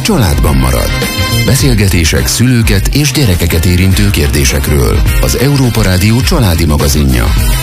családban marad. Beszélgetések szülőket és gyerekeket érintő kérdésekről. Az Európa Rádió családi magazinja.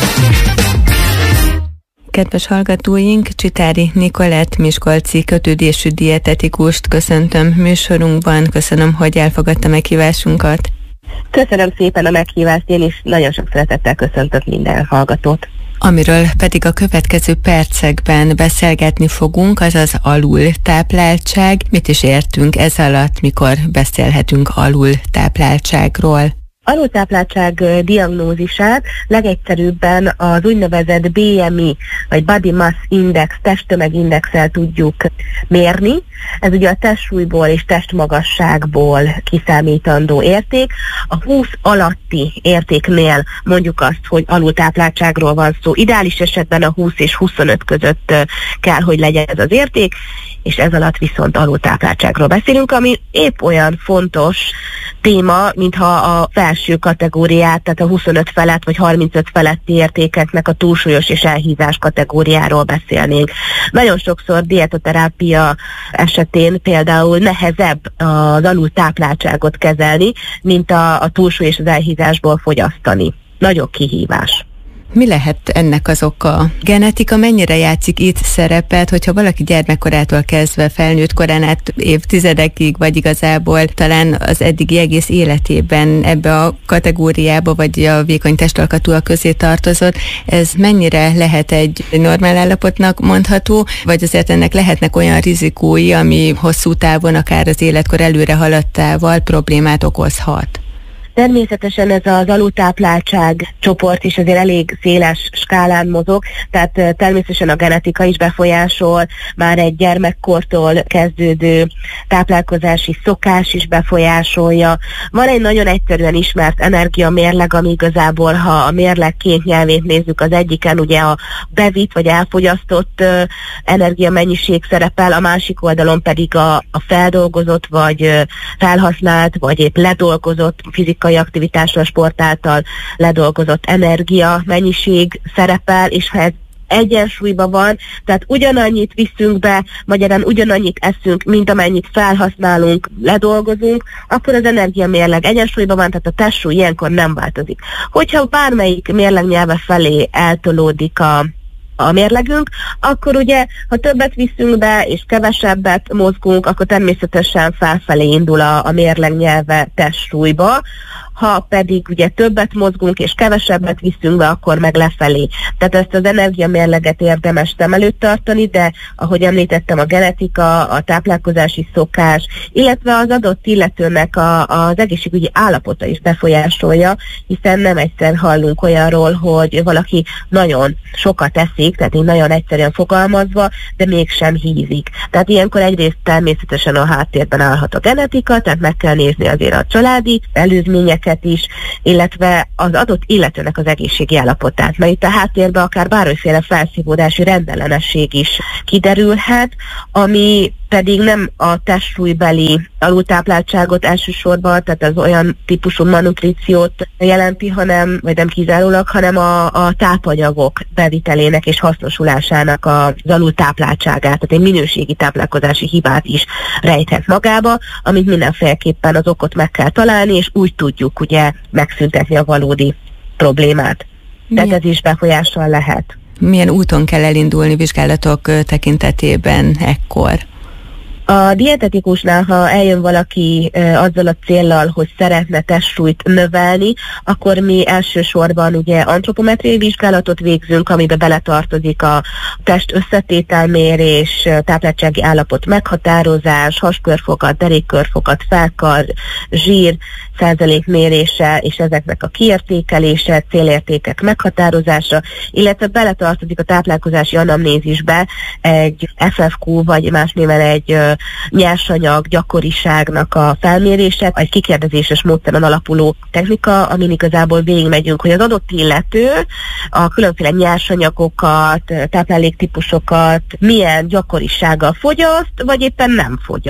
Kedves hallgatóink, Csitári Nikolett miskolci kötődésű dietetikust köszöntöm műsorunkban. Köszönöm, hogy elfogadta meghívásunkat. Köszönöm szépen a meghívást, én is nagyon sok szeretettel köszöntök minden hallgatót. Amiről pedig a következő percekben beszélgetni fogunk, az az alultápláltság. Mit is értünk ez alatt, mikor beszélhetünk alultápláltságról? Alultápláltság diagnózisát legegyszerűbben az úgynevezett BMI, vagy Body Mass Index, testtömegindexel tudjuk mérni. Ez ugye a testsúlyból és testmagasságból kiszámítandó érték. A 20 alatti értéknél mondjuk azt, hogy alultápláltságról van szó. Ideális esetben a 20 és 25 között kell, hogy legyen ez az érték, és ez alatt viszont alultápláltságról beszélünk, ami épp olyan fontos téma, mintha a felső kategóriát, tehát a 25 felett vagy 35 feletti értékeknek a túlsúlyos és elhízás kategóriáról beszélnénk. Nagyon sokszor dietoterápia esetén például nehezebb az alultápláltságot kezelni, mint a túlsúly és az elhízásból fogyasztani. Nagyobb kihívás. Mi lehet ennek az oka? Genetika mennyire játszik itt szerepet, hogyha valaki gyermekkorától kezdve felnőtt korán át évtizedekig, vagy igazából talán az eddigi egész életében ebbe a kategóriába, vagy a vékony testalkatúak közé tartozott, ez mennyire lehet egy normál állapotnak mondható, vagy azért ennek lehetnek olyan rizikói, ami hosszú távon, akár az életkor előre haladtával problémát okozhat? Természetesen ez az alultápláltság csoport is azért elég széles skálán mozog, tehát természetesen a genetika is befolyásol, már egy gyermekkortól kezdődő táplálkozási szokás is befolyásolja. Van egy nagyon egyszerűen ismert energiamérleg, ami igazából, ha a mérleg két nyelvét nézzük, az egyiken ugye a bevitt vagy elfogyasztott energiamennyiség szerepel, a másik oldalon pedig a feldolgozott vagy felhasznált, vagy épp ledolgozott fizikai aktivitásra, sport által ledolgozott energia mennyiség szerepel, és ha ez egyensúlyban van, tehát ugyanannyit viszünk be, magyarán ugyanannyit eszünk, mint amennyit felhasználunk, ledolgozunk, akkor az energiamérleg egyensúlyban van, tehát a testsúly ilyenkor nem változik. Hogyha bármelyik mérlegnyelve felé eltolódik a mérlegünk, akkor ugye, ha többet viszünk be és kevesebbet mozgunk, akkor természetesen felfelé indul a mérlegnyelve testsúlyba, ha pedig ugye többet mozgunk és kevesebbet viszünk be, akkor meg lefelé. Tehát ezt az energiamérleget érdemes szem előtt tartani, de ahogy említettem, a genetika, a táplálkozási szokás, illetve az adott illetőnek az egészségügyi állapota is befolyásolja, hiszen nem egyszer hallunk olyanról, hogy valaki nagyon sokat eszik, tehát így nagyon egyszerűen fogalmazva, de mégsem hízik. Tehát ilyenkor egyrészt természetesen a háttérben állhat a genetika, tehát meg kell nézni azért a családi előzményeket is, illetve az adott illetőnek az egészségi állapotát. Mert itt a háttérben akár bármiféle felszívódási rendellenesség is kiderülhet, ami pedig nem a testsúlybeli alultápláltságot elsősorban, tehát az olyan típusú malnutríciót jelenti, vagy nem kizárólag, hanem a tápanyagok bevitelének és hasznosulásának az alultápláltságát, tehát egy minőségi táplálkozási hibát is rejthet magába, amit mindenféleképpen az okot meg kell találni, és úgy tudjuk ugye megszüntetni a valódi problémát. Tehát ez is befolyással lehet. Milyen úton kell elindulni vizsgálatok tekintetében ekkor? A dietetikusnál, ha eljön valaki azzal a céllal, hogy szeretne testsúlyt növelni, akkor mi elsősorban ugye antropometriai vizsgálatot végzünk, amiben beletartozik a test összetételmérés, tápláltsági állapot meghatározás, haskörfogat, derékkörfogat, felkar, zsír százalék mérése és ezeknek a kiértékelése, célértékek meghatározása, illetve beletartozik a táplálkozási anamnézisbe egy FFQ, vagy más néven egy nyersanyag gyakoriságnak a felmérése, egy kikérdezéses módszeren alapuló technika, amin igazából végigmegyünk, hogy az adott illető a különféle nyersanyagokat, tápláléktípusokat milyen gyakorisággal fogyaszt, vagy éppen nem fogyaszt.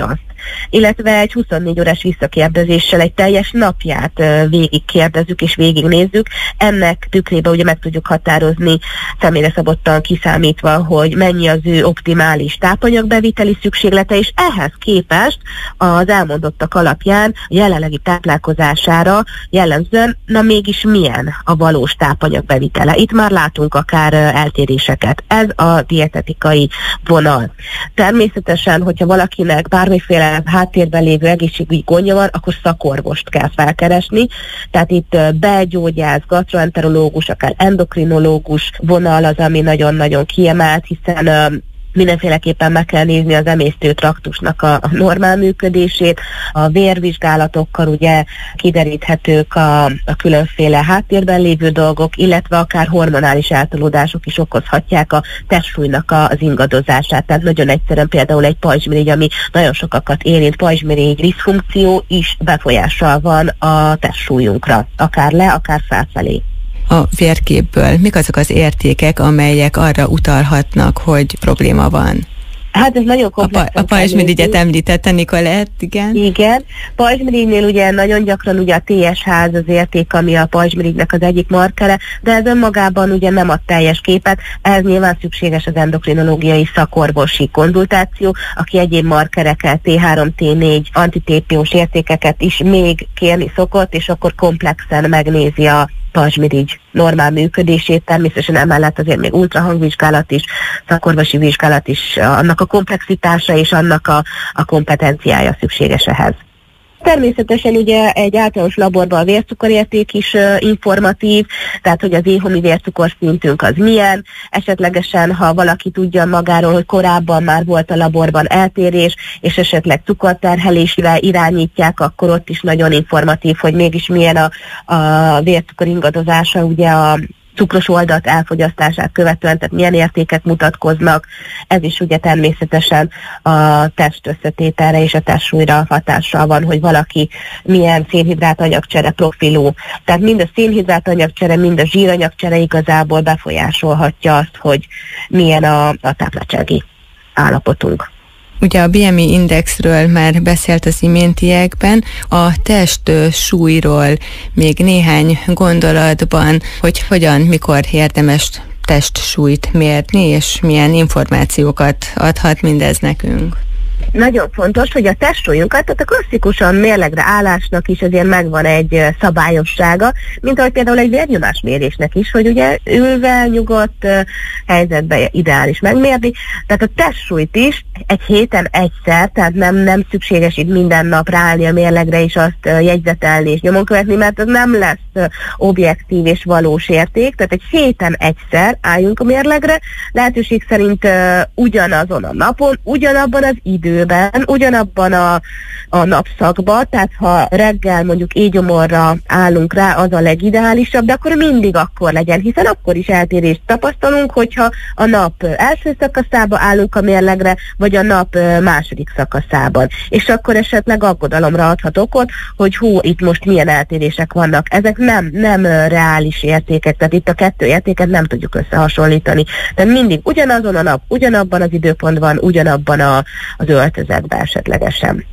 illetve egy 24 órás visszakérdezéssel egy teljes napját végigkérdezzük és végignézzük. Ennek tükrében ugye meg tudjuk határozni személyre szabottan kiszámítva, hogy mennyi az ő optimális tápanyagbeviteli szükséglete, és ehhez képest az elmondottak alapján jelenlegi táplálkozására jellemzően, na mégis milyen a valós tápanyagbevitele. Itt már látunk akár eltéréseket. Ez a dietetikai vonal. Természetesen, hogyha valakinek bármiféle háttérben lévő egészségügyi gondja van, akkor szakorvost kell felkeresni. Tehát itt belgyógyász, gastroenterológus, akár endokrinológus vonal az, ami nagyon-nagyon kiemelt, hiszen mindenféleképpen meg kell nézni az emésztőtraktusnak a normál működését, a vérvizsgálatokkal ugye kideríthetők a különféle háttérben lévő dolgok, illetve akár hormonális eltolódások is okozhatják a testsúlynak az ingadozását. Tehát nagyon egyszerűen például egy pajzsmirigy, ami nagyon sokakat érint, pajzsmirigy diszfunkció is befolyással van a testsúlyunkra, akár le, akár felfelé. A vérképből mik azok az értékek, amelyek arra utalhatnak, hogy probléma van? Hát ez nagyon komplex. A pajzsmirigyet említette Nikolett, igen? Igen. Pajzsmirigynél ugye nagyon gyakran ugye a TSH az érték, ami a pajzsmirigynek az egyik markere, de ez önmagában ugye nem ad teljes képet, ehhez nyilván szükséges az endokrinológiai szakorvosi konzultáció, aki egyéb markereket, T3, T4, anti-TPO-s értékeket is még kérni szokott, és akkor komplexen megnézi a pajzsmirigy normál működését, természetesen emellett azért még ultrahangvizsgálat is, szakorvosi vizsgálat is, annak a komplexitása és annak a kompetenciája szükséges ehhez. Természetesen ugye egy általános laborban a vércukorérték is informatív, tehát hogy az éhhomi vércukorszintünk az milyen, esetlegesen ha valaki tudja magáról, hogy korábban már volt a laborban eltérés, és esetleg cukorterhelésre irányítják, akkor ott is nagyon informatív, hogy mégis milyen a vércukor ingadozása ugye a cukros oldat elfogyasztását követően, tehát milyen értékek mutatkoznak. Ez is ugye természetesen a test összetételre és a testsúlyra hatással van, hogy valaki milyen szénhidrátanyagcsere profilú. Tehát mind a szénhidrátanyagcsere, mind a zsíranyagcsere igazából befolyásolhatja azt, hogy milyen a tápláltsági állapotunk. Ugye a BMI indexről már beszélt az iméntiekben, a test súlyról még néhány gondolatban, hogy hogyan, mikor érdemes testsúlyt mérni, és milyen információkat adhat mindez nekünk. Nagyon fontos, hogy a testsúlyunkat, tehát a klasszikusan mérlegre állásnak is azért megvan egy szabályossága, mint ahogy például egy vérnyomásmérésnek is, hogy ugye ülve, nyugodt helyzetben ideális megmérni. Tehát a testsúlyt is egy héten egyszer, tehát nem szükséges itt minden nap ráállni a mérlegre és azt jegyzetelni és nyomon követni, mert az nem lesz objektív és valós érték, tehát egy héten egyszer álljunk a mérlegre, lehetőség szerint ugyanazon a napon, ugyanabban az időben, ugyanabban a napszakban, tehát ha reggel mondjuk éjgyomorra állunk rá, az a legideálisabb, de akkor mindig akkor legyen, hiszen akkor is eltérést tapasztalunk, hogyha a nap első szakaszába állunk a mérlegre, vagy a nap második szakaszában. És akkor esetleg aggodalomra adhat okot, hogy itt most milyen eltérések vannak. Ezek nem reális értékek, tehát itt a kettő értéket nem tudjuk összehasonlítani. De mindig ugyanazon a nap, ugyanabban az időpontban, ugyanabban az öltözetben esetlegesen.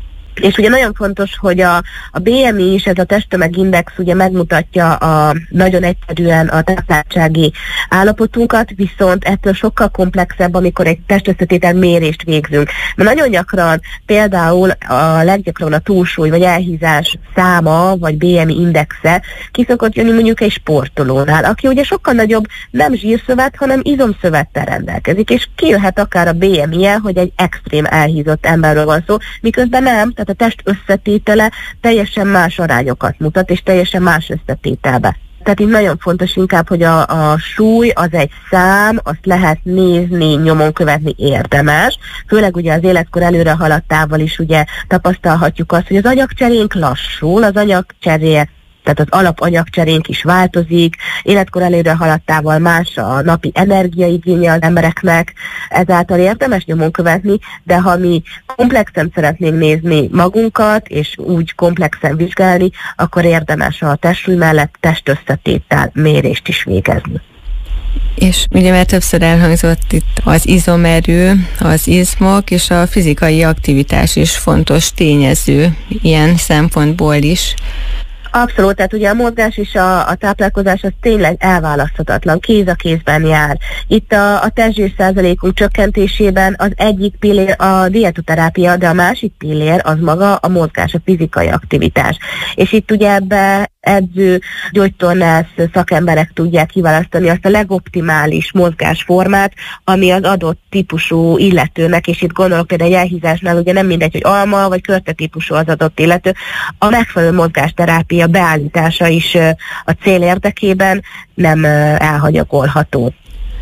És ugye nagyon fontos, hogy a BMI is, ez a testtömegindex ugye megmutatja nagyon egyszerűen a tápláltsági állapotunkat, viszont ettől sokkal komplexebb, amikor egy testösszetétel mérést végzünk. Mert nagyon gyakran például a leggyakrabban a túlsúly vagy elhízás száma, vagy BMI indexe ki szokott jönni mondjuk egy sportolónál, aki ugye sokkal nagyobb nem zsírszövet, hanem izomszövettel rendelkezik, és kijöhet akár a BMI-je, hogy egy extrém elhízott emberről van szó, miközben nem, tehát a test összetétele teljesen más arányokat mutat, és teljesen más összetételbe. Tehát itt nagyon fontos inkább, hogy a súly az egy szám, azt lehet nézni, nyomon követni érdemes. Főleg ugye az életkor előre haladtával is ugye tapasztalhatjuk azt, hogy az anyagcserénk lassul, az anyagcseré, tehát az alapanyagcserénk is változik, életkor előre haladtával más a napi energiaigénye az embereknek, ezáltal érdemes nyomon követni, de ha mi komplexen szeretnénk nézni magunkat, és úgy komplexen vizsgálni, akkor érdemes a testsúly mellett testösszetétel mérést is végezni. És ugye már többször elhangzott itt az izomerő, az izmok és a fizikai aktivitás is fontos tényező ilyen szempontból is. Abszolút, tehát ugye a mozgás és a táplálkozás az tényleg elválaszthatatlan, kéz a kézben jár. Itt a testzsír százalékunk csökkentésében az egyik pillér a dietoterápia, de a másik pillér az maga a mozgás, a fizikai aktivitás. És itt ugye ebbe edző, gyógytornász szakemberek tudják kiválasztani azt a legoptimális mozgásformát, ami az adott típusú illetőnek, és itt gondolok például egy elhízásnál, ugye nem mindegy, hogy alma vagy körte típusú az adott illető, a megfelelő mozgásterápia beállítása is a cél érdekében nem elhanyagolható.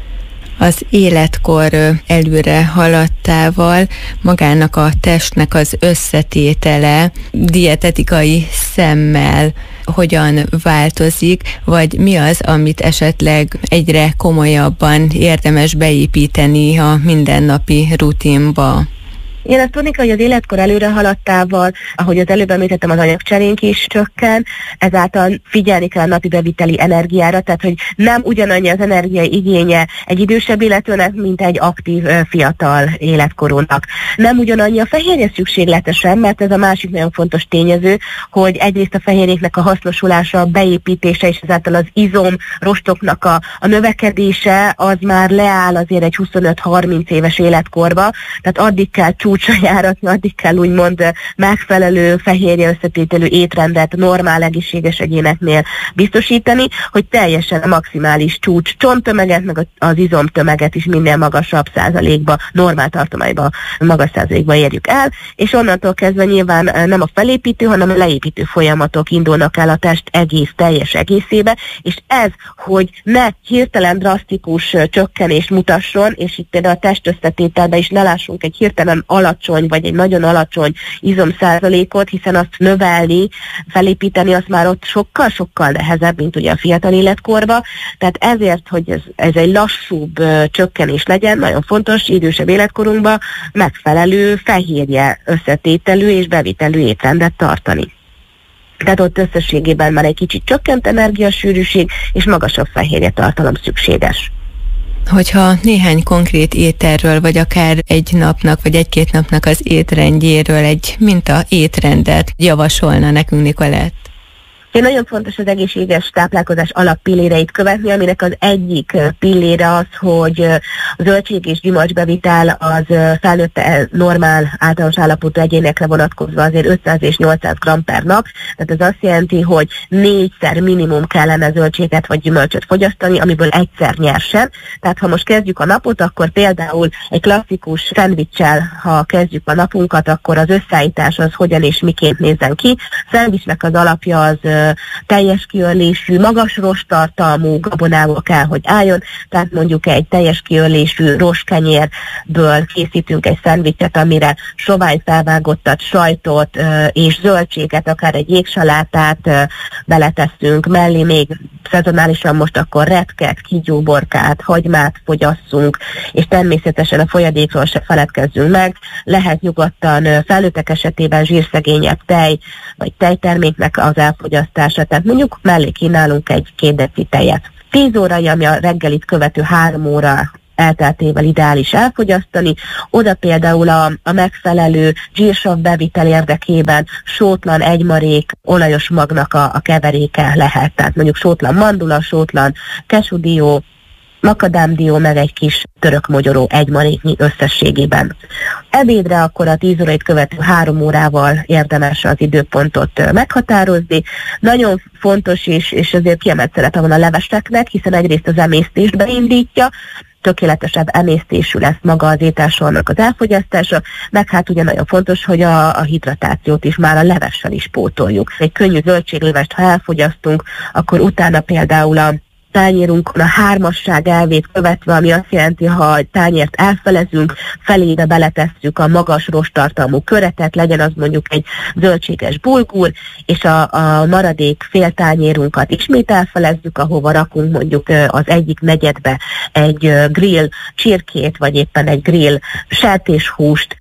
Az életkor előre haladtával magának a testnek az összetétele dietetikai szemmel hogyan változik, vagy mi az, amit esetleg egyre komolyabban érdemes beépíteni a mindennapi rutinba? Én azt tudni kell, hogy az életkor előre haladtával, ahogy az előbb említettem, az anyagcserénk is csökken, ezáltal figyelni kell a napi beviteli energiára, tehát hogy nem ugyanannyi az energiai igénye egy idősebb illetőnek, mint egy aktív fiatal életkorúnak. Nem ugyanannyi a fehérje szükséglete sem, mert ez a másik nagyon fontos tényező, hogy egyrészt a fehérjéknek a hasznosulása, a beépítése és ezáltal az izom, rostoknak a növekedése az már leáll azért egy 25-30 éves életkorba, tehát addig kell csúcsra járatni, addig kell úgymond megfelelő fehérje összetételű étrendet normál egészséges egyéneknél biztosítani, hogy teljesen a maximális csúcs csonttömeget, meg az izomtömeget is minél magasabb százalékba, normál tartományba, magas százalékba érjük el, és onnantól kezdve nyilván nem a felépítő, hanem a leépítő folyamatok indulnak el a test teljes egészébe, és ez, hogy ne hirtelen drasztikus csökkenés mutasson, és itt például a testösszetételben is ne lássunk egy hirtelen alacsony, vagy egy nagyon alacsony izomszázalékot, hiszen azt növelni, felépíteni, az már ott sokkal-sokkal nehezebb, mint ugye a fiatal életkorban. Tehát ezért, hogy ez egy lassúbb csökkenés legyen, nagyon fontos idősebb életkorunkban megfelelő fehérje összetételű és bevitelű étrendet tartani. Tehát ott összességében már egy kicsit csökkent energiasűrűség és magasabb fehérje tartalom szükséges. Hogyha néhány konkrét ételről, vagy akár egy napnak, vagy egy-két napnak az étrendjéről egy minta étrendet javasolna nekünk, Nikolett? Nagyon fontos az egészséges táplálkozás alappilléreit követni, aminek az egyik pillére az, hogy a zöldség és gyümölcsbevitel az felnőtt normál általános állapotú egyénekre vonatkozva azért 500 és 800 g per nap, tehát ez azt jelenti, hogy 4-szer minimum kellene zöldséget vagy gyümölcsöt fogyasztani, amiből egyszer nyersen. Tehát ha most kezdjük a napot, akkor például egy klasszikus szendvicssel, ha kezdjük a napunkat, akkor az összeállítás az hogyan és miként nézzen ki. A szendvicsnek az alapja az teljes kiörlésű, magas rosttartalmú gabonából kell, hogy álljon, tehát mondjuk egy teljes kiörlésű rostkenyérből készítünk egy szendvicset, amire sovány felvágottat, sajtot és zöldséget, akár egy jégsalátát beleteszünk, mellé még szezonálisan most akkor retket, kígyóborkát, hagymát fogyasszunk, és természetesen a folyadékról se feledkezzünk meg. Lehet nyugodtan felnőttek esetében zsírszegényebb tej, vagy tejterméknek az elfogyasztása, tehát mondjuk mellé kínálunk egy 2 deci tejet. 10 órai, ami a reggelit követő 3 óra elteltével ideális elfogyasztani. Oda például a megfelelő zsírsav bevitel érdekében sótlan egymarék olajos magnak a keveréke lehet. Tehát mondjuk sótlan mandula, sótlan kesudió, makadámdió, meg egy kis török mogyoró egymaréknyi összességében. Ebédre akkor a 10 órait követő 3 órával érdemes az időpontot meghatározni. Nagyon fontos és azért kiemelt szerepe van a leveseknek, hiszen egyrészt az emésztést beindítja, tökéletesebb emésztésű lesz maga az ételsornak az elfogyasztása, meg hát ugye nagyon fontos, hogy a hidratációt is már a levessel is pótoljuk. Egy könnyű zöldséglevest, ha elfogyasztunk, akkor utána például a tányérunkon a 3-asság elvét követve, ami azt jelenti, ha a tányért elfelezünk, felébe beletesszük a magas rosttartalmú köretet, legyen az mondjuk egy zöldséges bulgur, és a maradék fél tányérunkat ismét elfelezzük, ahova rakunk mondjuk az egyik negyedbe egy grill csirkét, vagy éppen egy grill sertéshúst,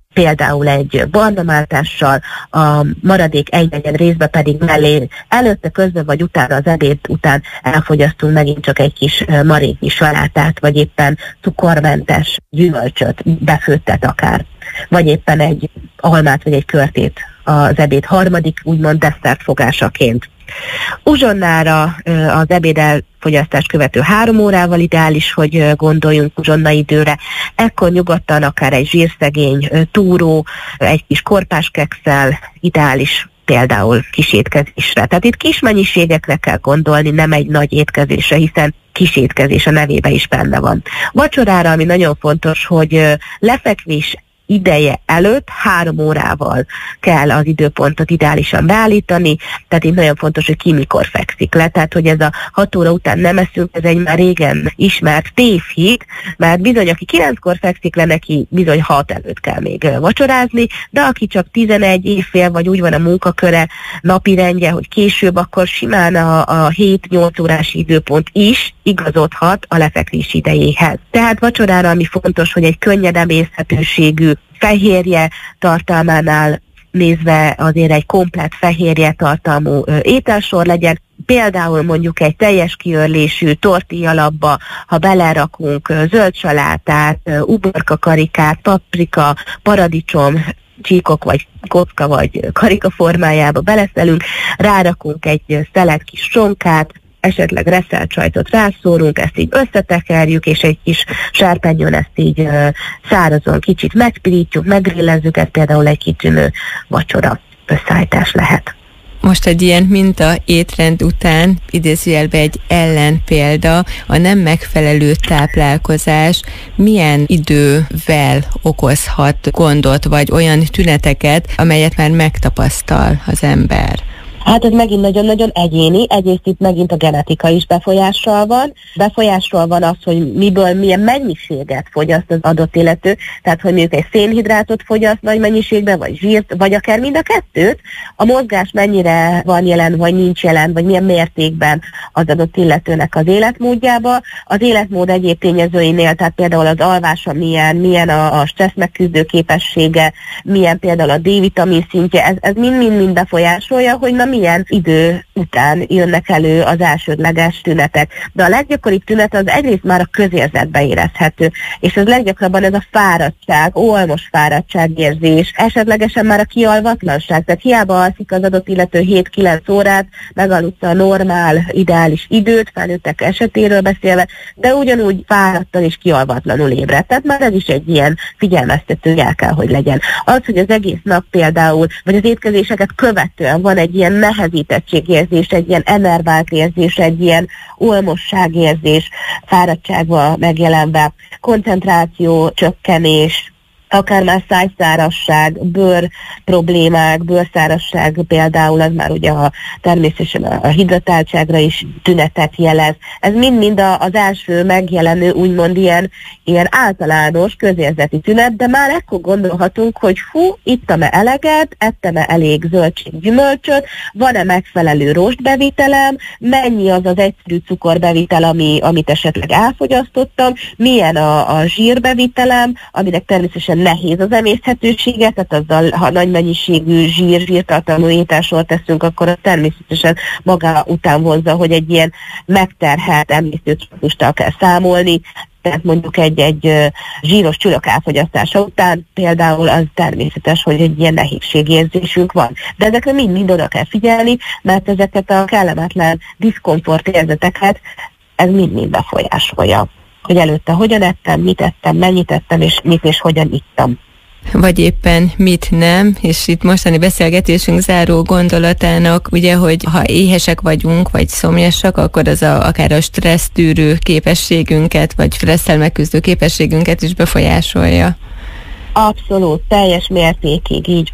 például egy barnamáltással, a maradék 1/4 részbe pedig mellé előtte, közben vagy utána, az ebéd után elfogyasztunk megint csak egy kis maréknyi salátát, vagy éppen cukormentes gyümölcsöt, befőttet akár, vagy éppen egy almát vagy egy körtét az ebéd harmadik, úgymond desszertfogásaként. Uzsonnára az ebéd elfogyasztást követő 3 órával ideális, hogy gondoljunk uzsonnaidőre. Ekkor nyugodtan akár egy zsírszegény túró, egy kis korpáskekszel ideális például kis étkezésre. Tehát itt kis mennyiségekre kell gondolni, nem egy nagy étkezésre, hiszen kis étkezés a nevébe is benne van. Vacsorára, ami nagyon fontos, hogy lefekvés ideje előtt 3 órával kell az időpontot ideálisan beállítani, tehát itt nagyon fontos, hogy ki mikor fekszik le, tehát hogy ez a 6 óra után nem eszünk, ez egy már régen ismert tévhit, mert bizony, aki 9-kor fekszik le, neki bizony 6 előtt kell még vacsorázni, de aki csak 11 évfél, vagy úgy van a munkaköre, napirendje, hogy később, akkor simán a 7-8 órás időpont is igazodhat a lefekvés idejéhez. Tehát vacsorára, ami fontos, hogy egy könnyed emészhetőségű fehérje tartalmánál nézve azért egy komplett fehérje tartalmú ételsor legyen. Például mondjuk egy teljes kiörlésű tortillalapba, ha belerakunk zöld salátát, uborkakarikát, paprika, paradicsom, csíkok vagy kocka vagy karika formájába beleszelünk, rárakunk egy szelet kis sonkát, esetleg reszelt sajtot rászórunk, ezt így összetekerjük, és egy kis sárpányon ezt így szárazon kicsit megpirítjuk, megrillezzük, ez például egy kitűnő vacsora összeállítás lehet. Most egy ilyen minta étrend után idézőjelbe egy ellenpélda, a nem megfelelő táplálkozás milyen idővel okozhat gondot, vagy olyan tüneteket, amelyet már megtapasztal az ember? Hát ez megint nagyon-nagyon egyéni, egyrészt itt megint a genetika is befolyással van. Befolyással van az, hogy miből milyen mennyiséget fogyaszt az adott illető, tehát hogy mondjuk egy szénhidrátot fogyaszt nagy mennyiségben, vagy zsírt, vagy akár mind a kettőt. A mozgás mennyire van jelen, vagy nincs jelen, vagy milyen mértékben az adott illetőnek az életmódjába. Az életmód egyéb tényezőinél, tehát például az alvása milyen a stressz megküzdő képessége, milyen például a D-vitamin szintje, ez mind befolyásolja, hogy milyen idő után jönnek elő az elsődleges tünetek. De a leggyakoribb tünet az egyrészt már a közérzetbe érezhető, és ez leggyakrabban ez a fáradtság, olmos fáradtságérzés, esetlegesen már a kialvatlanság, tehát hiába alszik az adott illető 7-9 órát, megaludta a normál, ideális időt, felnőttek esetéről beszélve, de ugyanúgy fáradtan és kialvatlanul ébredt. Tehát már ez is egy ilyen figyelmeztető jel kell, hogy legyen. Az, hogy az egész nap például, vagy az étkezéseket követően van egy ilyen nehezítettségérzés, egy ilyen enervált érzés, egy ilyen olmosságérzés, fáradtságban megjelenve, koncentráció, csökkenés, akár már szájszárasság, bőr problémák, bőrszárasság például, az már ugye természetesen a hidratáltságra is tünetet jelez. Ez mind-mind az első megjelenő, úgymond ilyen általános közérzeti tünet, de már ekkor gondolhatunk, hogy ittam-e eleget, ettem-e elég zöldséggyümölcsöt, van-e megfelelő rostbevitelem, mennyi az az egyszerű cukorbevitel, amit esetleg elfogyasztottam, milyen a zsírbevitelem, aminek természetesen nehéz az emészhetősége, tehát azzal, ha nagy mennyiségű zsírtartalmú ételsort teszünk, akkor az természetesen maga után vonzza, hogy egy ilyen megterhelt emésztőtraktustal kell számolni, tehát mondjuk egy zsíros csülök elfogyasztása után például az természetes, hogy egy ilyen nehézségérzésünk van. De ezekre mind oda kell figyelni, mert ezeket a kellemetlen diszkomfort érzeteket ez mind befolyásolja. Hogy előtte hogyan ettem, mit ettem, mennyit ettem, és mit és hogyan ittam. Vagy éppen mit nem, és itt mostani beszélgetésünk záró gondolatának, ugye, hogy ha éhesek vagyunk, vagy szomjasak, akkor az akár a stressztűrő képességünket, vagy stresszel megküzdő képességünket is befolyásolja. Abszolút, teljes mértékig, így van.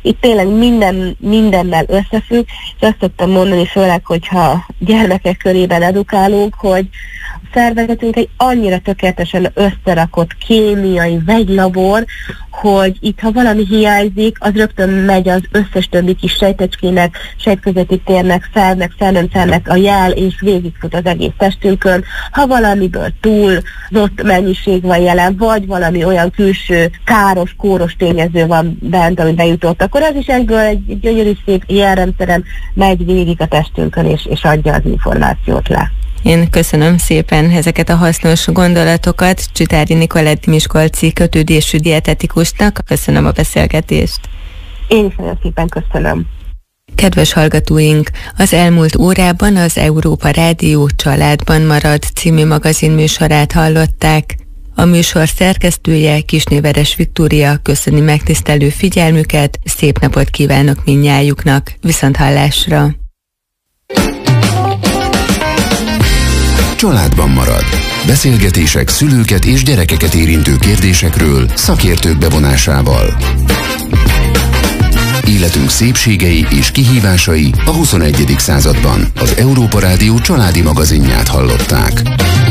Itt tényleg mindennel összefügg, és azt szoktam mondani, főleg, hogyha gyermekek körében edukálunk, hogy a szervezetünk egy annyira tökéletesen összerakott kémiai vegylabor, hogy itt, ha valami hiányzik, az rögtön megy az összes többi kis sejtecskének, sejtközeti térnek, szervnek, szernemszernek a jel, és végigfut az egész testünkön. Ha valamiből túlzott mennyiség van jelen, vagy valami olyan külső káros, kóros tényező van bent, ami bejutott, akkor az is egyből egy gyönyörű szép jelrendszeren megy végig a testünkön, és adja az információt le. Én köszönöm szépen ezeket a hasznos gondolatokat Csitári Nikolett miskolci kötődésű dietetikusnak. Köszönöm a beszélgetést. Én is nagyon szépen köszönöm. Kedves hallgatóink, az elmúlt órában az Európa Rádió Családban marad című magazinműsorát hallották. A műsor szerkesztője, Kisnéveres Viktória köszöni megtisztelő figyelmüket, szép napot kívánok mindnyájuknak, viszonthallásra! Családban marad. Beszélgetések szülőket és gyerekeket érintő kérdésekről szakértők bevonásával. Életünk szépségei és kihívásai a 21. században. Az Európa Rádió családi magazinját hallották.